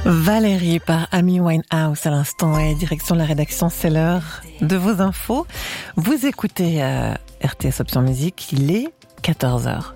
Valérie par Amy Winehouse à l'instant et direction de la rédaction, c'est l'heure de vos infos. Vous écoutez RTS Option Musique, il est 14h.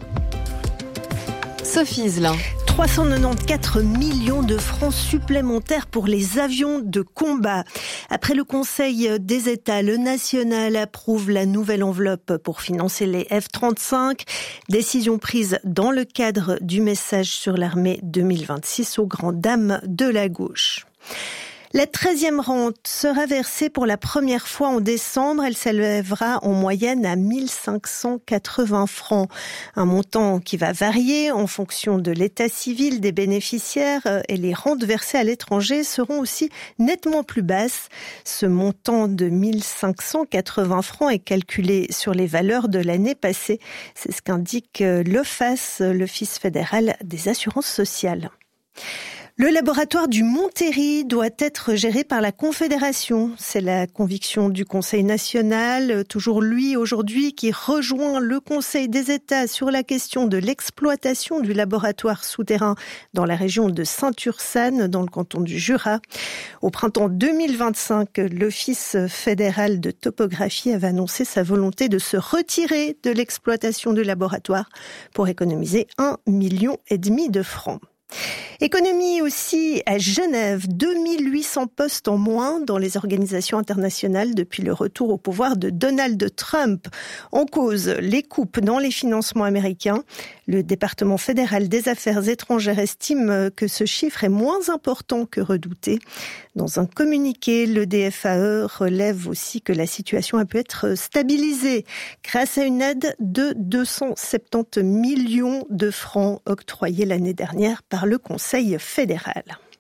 Sophie Iselin. 394 millions de francs supplémentaires pour les avions de combat. Après le Conseil des États, le national approuve la nouvelle enveloppe pour financer les F-35. Décision prise dans le cadre du message sur l'armée 2026 aux grandes dames de la gauche. La 13e rente sera versée pour la première fois en décembre. Elle s'élèvera en moyenne à 1580 francs. Un montant qui va varier en fonction de l'état civil des bénéficiaires et les rentes versées à l'étranger seront aussi nettement plus basses. Ce montant de 1580 francs est calculé sur les valeurs de l'année passée. C'est ce qu'indique l'OFAS, l'Office fédéral des assurances sociales. Le laboratoire du Montéry doit être géré par la Confédération. C'est la conviction du Conseil national, toujours lui aujourd'hui, qui rejoint le Conseil des États sur la question de l'exploitation du laboratoire souterrain dans la région de Saint-Ursanne, dans le canton du Jura. Au printemps 2025, l'Office fédéral de topographie avait annoncé sa volonté de se retirer de l'exploitation du laboratoire pour économiser 1,5 million de francs. Économie aussi à Genève, 2800 postes en moins dans les organisations internationales depuis le retour au pouvoir de Donald Trump. En cause, les coupes dans les financements américains. Le département fédéral des affaires étrangères estime que ce chiffre est moins important que redouté. Dans un communiqué, le DFAE relève aussi que la situation a pu être stabilisée grâce à une aide de 270 millions de francs octroyés l'année dernière par le Conseil fédéral.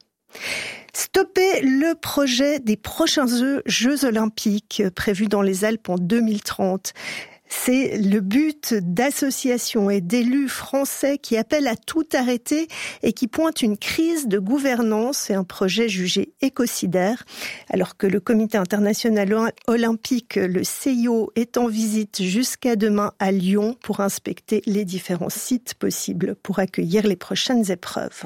Stopper le projet des prochains Jeux olympiques prévus dans les Alpes en 2030. C'est le but d'associations et d'élus français qui appellent à tout arrêter et qui pointent une crise de gouvernance et un projet jugé écocidaire. Alors que le Comité international olympique, le CIO, est en visite jusqu'à demain à Lyon pour inspecter les différents sites possibles pour accueillir les prochaines épreuves.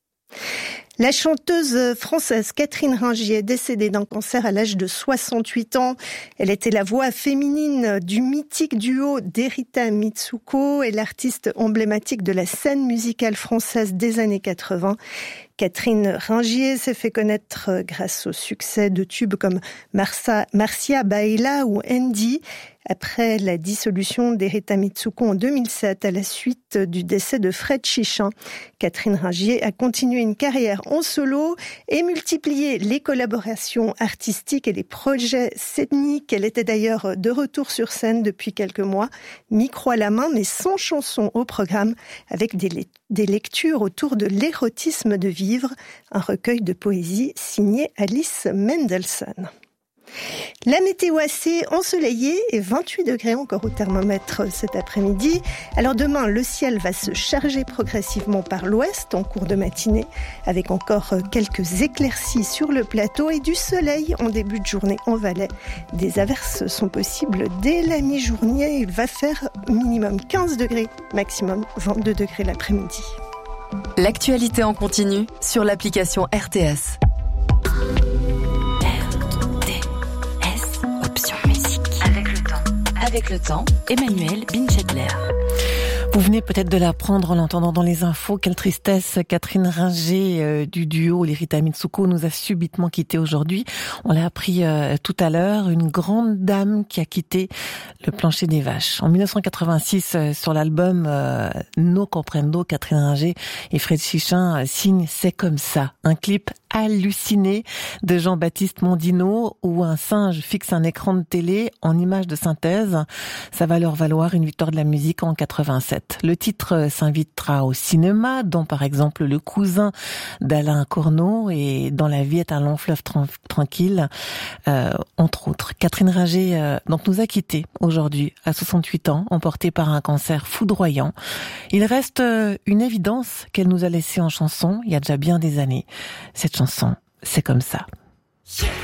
La chanteuse française Catherine Ringier est décédée d'un cancer à l'âge de 68 ans. Elle était la voix féminine du mythique duo d'Erita Mitsuko et l'artiste emblématique de la scène musicale française des années 80. Catherine Ringier s'est fait connaître grâce au succès de tubes comme Marcia Baila ou Andy. Après la dissolution d'Erita Mitsuko en 2007, à la suite du décès de Fred Chichin, Catherine Ringier a continué une carrière en solo et multiplié les collaborations artistiques et les projets scéniques. Elle était d'ailleurs de retour sur scène depuis quelques mois, micro à la main, mais sans chanson au programme, avec des lectures autour de l'érotisme de vivre, un recueil de poésie signé Alice Mendelssohn. La météo assez ensoleillée et 28 degrés encore au thermomètre cet après-midi. Alors demain, le ciel va se charger progressivement par l'ouest en cours de matinée, avec encore quelques éclaircies sur le plateau et du soleil en début de journée en Valais. Des averses sont possibles dès la mi-journée. Il va faire minimum 15 degrés, maximum 22 degrés l'après-midi. L'actualité en continu sur l'application RTS. Avec le temps, Emmanuel Binchetler. Vous venez peut-être de l'apprendre en l'entendant dans les infos. Quelle tristesse, Catherine Ringier du duo l'Erita Mitsuko nous a subitement quittés aujourd'hui. On l'a appris tout à l'heure, une grande dame qui a quitté le plancher des vaches. En 1986, sur l'album No Comprendo, Catherine Ringier et Fred Chichin signent C'est comme ça, un clip halluciné de Jean-Baptiste Mondino où un singe fixe un écran de télé en image de synthèse. Ça va leur valoir une victoire de la musique en 87. Le titre s'invitera au cinéma, dont par exemple Le cousin d'Alain Corneau et Dans la vie est un long fleuve tranquille, entre autres. Catherine Ringier donc nous a quittés aujourd'hui à 68 ans, emportée par un cancer foudroyant. Il reste une évidence qu'elle nous a laissée en chanson il y a déjà bien des années. Cette chanson, c'est comme ça.